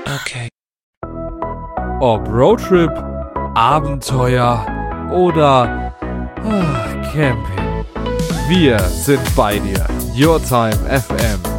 Okay. Ob Roadtrip, Abenteuer oder Camping. Wir sind bei dir. Your Time FM.